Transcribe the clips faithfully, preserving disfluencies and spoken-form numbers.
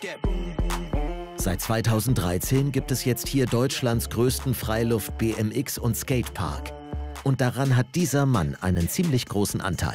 Seit zweitausenddreizehn gibt es jetzt hier Deutschlands größten Freiluft-B M X- und Skatepark. Und daran hat dieser Mann einen ziemlich großen Anteil.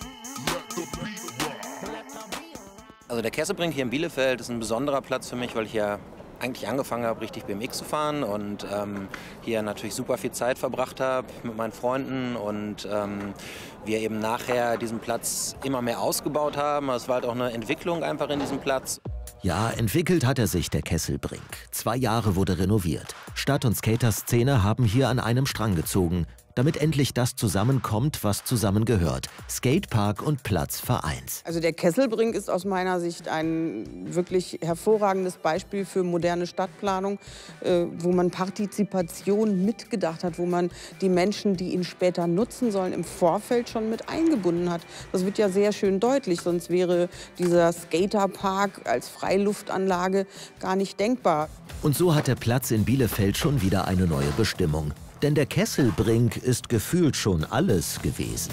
Also der Kesselbrink hier in Bielefeld ist ein besonderer Platz für mich, weil ich ja eigentlich angefangen habe, richtig B M X zu fahren und ähm, hier natürlich super viel Zeit verbracht habe mit meinen Freunden und ähm, wir eben nachher diesen Platz immer mehr ausgebaut haben. Es war halt auch eine Entwicklung einfach in diesem Platz. Ja, entwickelt hat er sich, der Kesselbrink. Zwei Jahre wurde renoviert. Stadt- und Skaterszene haben hier an einem Strang gezogen, damit endlich das zusammenkommt, was zusammengehört. Skatepark und Platz vereint. Also der Kesselbrink ist aus meiner Sicht ein wirklich hervorragendes Beispiel für moderne Stadtplanung, äh, wo man Partizipation mitgedacht hat, wo man die Menschen, die ihn später nutzen sollen, im Vorfeld schon mit eingebunden hat. Das wird ja sehr schön deutlich, sonst wäre dieser Skaterpark als Freiluftanlage gar nicht denkbar. Und so hat der Platz in Bielefeld schon wieder eine neue Bestimmung. Denn der Kesselbrink ist gefühlt schon alles gewesen.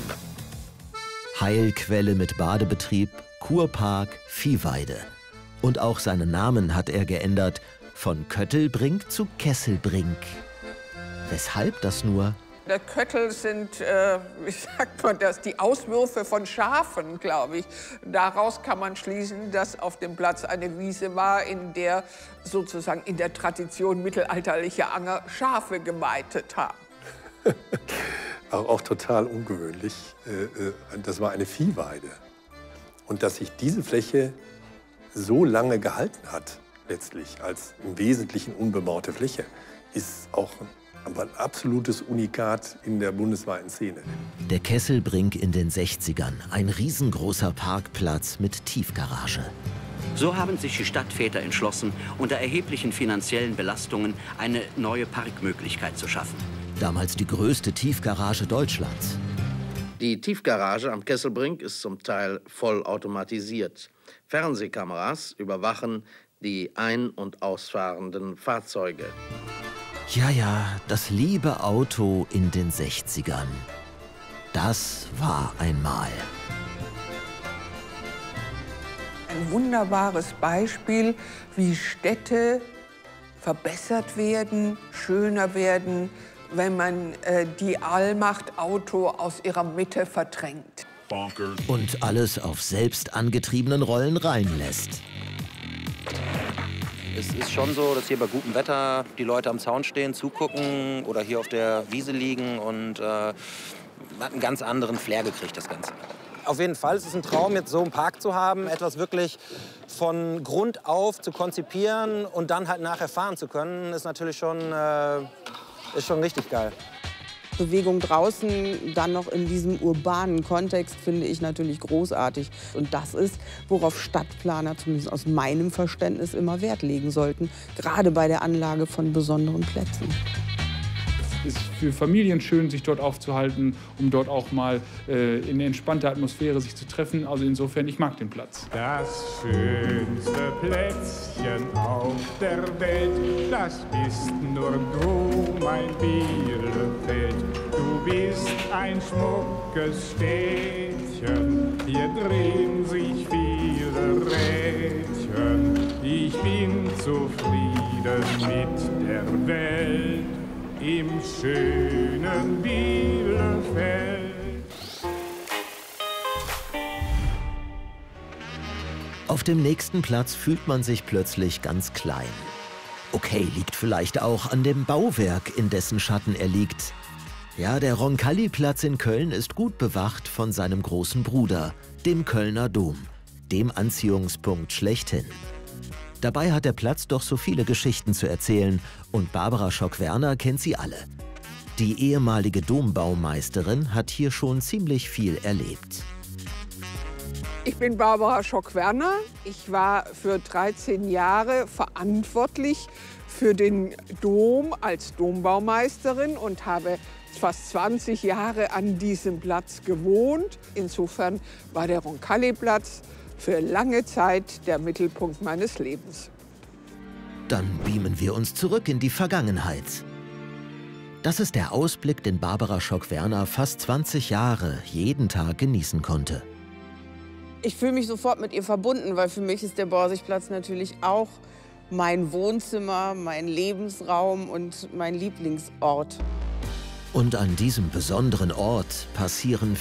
Heilquelle mit Badebetrieb, Kurpark, Viehweide. Und auch seinen Namen hat er geändert, von Köttelbrink zu Kesselbrink. Weshalb das nur? Der Köttel sind, äh, wie sagt man das, die Auswürfe von Schafen, glaube ich. Daraus kann man schließen, dass auf dem Platz eine Wiese war, in der sozusagen in der Tradition mittelalterlicher Anger Schafe gemeitet haben. auch, auch total ungewöhnlich. Das war eine Viehweide. Und dass sich diese Fläche so lange gehalten hat, letztlich als im Wesentlichen unbebaute Fläche, ist auch aber ein absolutes Unikat in der bundesweiten Szene. Der Kesselbrink in den sechzigern, ein riesengroßer Parkplatz mit Tiefgarage. So haben sich die Stadtväter entschlossen, unter erheblichen finanziellen Belastungen eine neue Parkmöglichkeit zu schaffen. Damals die größte Tiefgarage Deutschlands. Die Tiefgarage am Kesselbrink ist zum Teil voll automatisiert. Fernsehkameras überwachen die ein- und ausfahrenden Fahrzeuge. Ja, ja, das liebe Auto in den sechzigern. Das war einmal. Ein wunderbares Beispiel, wie Städte verbessert werden, schöner werden, wenn man äh, die Allmacht Auto aus ihrer Mitte verdrängt. Und alles auf selbst angetriebenen Rollen reinlässt. Es ist schon so, dass hier bei gutem Wetter die Leute am Zaun stehen, zugucken oder hier auf der Wiese liegen und äh, hat einen ganz anderen Flair gekriegt, das Ganze. Auf jeden Fall ist es ein Traum, jetzt so einen Park zu haben, etwas wirklich von Grund auf zu konzipieren und dann halt nachher fahren zu können, ist natürlich schon, äh, ist schon richtig geil. Bewegung draußen, dann noch in diesem urbanen Kontext, finde ich natürlich großartig. Und das ist, worauf Stadtplaner, zumindest aus meinem Verständnis, immer Wert legen sollten. Gerade bei der Anlage von besonderen Plätzen. Es ist für Familien schön, sich dort aufzuhalten, um dort auch mal äh, in entspannter Atmosphäre sich zu treffen. Also insofern, ich mag den Platz. Das schönste Plätzchen auf der Welt, das ist nur du, mein Bielefeld. Du bist ein schmuckes Städtchen, hier drehen sich viele Rädchen. Ich bin zufrieden mit der Welt. Im schönen Bielefeld. Auf dem nächsten Platz fühlt man sich plötzlich ganz klein. Okay, liegt vielleicht auch an dem Bauwerk, in dessen Schatten er liegt. Ja, der Roncalli-Platz in Köln ist gut bewacht von seinem großen Bruder, dem Kölner Dom, dem Anziehungspunkt schlechthin. Dabei hat der Platz doch so viele Geschichten zu erzählen und Barbara Schock-Werner kennt sie alle. Die ehemalige Dombaumeisterin hat hier schon ziemlich viel erlebt. Ich bin Barbara Schock-Werner. Ich war für dreizehn Jahre verantwortlich für den Dom als Dombaumeisterin und habe fast zwanzig Jahre an diesem Platz gewohnt. Insofern war der Roncalli-Platz für lange Zeit der Mittelpunkt meines Lebens. Dann beamen wir uns zurück in die Vergangenheit. Das ist der Ausblick, den Barbara Schock-Werner fast zwanzig Jahre jeden Tag genießen konnte. Ich fühle mich sofort mit ihr verbunden, weil für mich ist der Borsigplatz natürlich auch mein Wohnzimmer, mein Lebensraum und mein Lieblingsort. Und an diesem besonderen Ort passieren